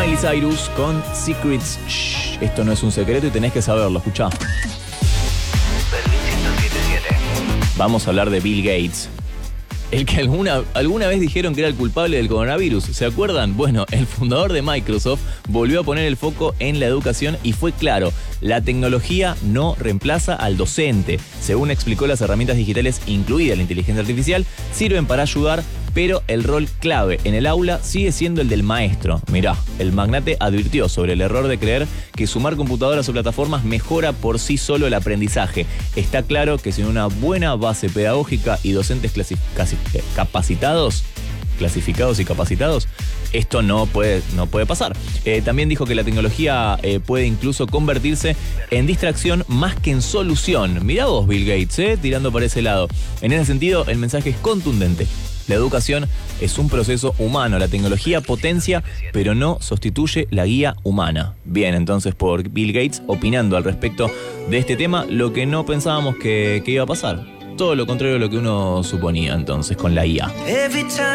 Miley Cyrus con Secrets. Shh, esto no es un secreto y tenés que saberlo, escuchá. Vamos a hablar de Bill Gates. El que alguna vez dijeron que era el culpable del coronavirus. ¿Se acuerdan? Bueno, el fundador de Microsoft volvió a poner el foco en la educación y fue claro, la tecnología no reemplaza al docente. Según explicó, las herramientas digitales, incluida la inteligencia artificial, sirven para ayudar, pero el rol clave en el aula sigue siendo el del maestro. Mirá, el magnate advirtió sobre el error de creer que sumar computadoras o plataformas mejora por sí solo el aprendizaje. Está claro que sin una buena base pedagógica y docentes clasificados y capacitados, esto no puede pasar. También dijo que la tecnología puede incluso convertirse en distracción más que en solución. Mirá vos, Bill Gates, tirando para ese lado. En ese sentido, el mensaje es contundente. La educación es un proceso humano, la tecnología potencia, pero no sustituye la guía humana. Bien, entonces por Bill Gates opinando al respecto de este tema, lo que no pensábamos que iba a pasar. Todo lo contrario de lo que uno suponía entonces con la IA.